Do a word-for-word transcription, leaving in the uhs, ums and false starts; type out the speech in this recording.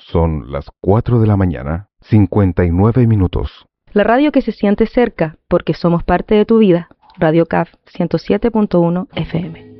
Son las cuatro de la mañana, cincuenta y nueve minutos. La radio que se siente cerca porque somos parte de tu vida. Radio C A F ciento siete punto uno F M.